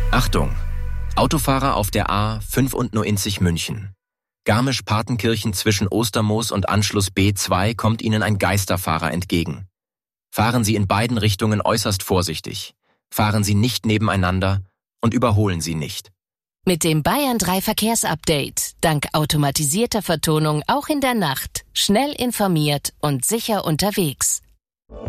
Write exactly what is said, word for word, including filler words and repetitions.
Achtung! Autofahrer auf der A fünfundneunzig München. Garmisch-Partenkirchen zwischen Ostermoos und Anschluss B zwei kommt Ihnen ein Geisterfahrer entgegen. Fahren Sie in beiden Richtungen äußerst vorsichtig. Fahren Sie nicht nebeneinander und überholen Sie nicht. Mit dem Bayern drei Verkehrsupdate, dank automatisierter Vertonung auch in der Nacht, schnell informiert und sicher unterwegs.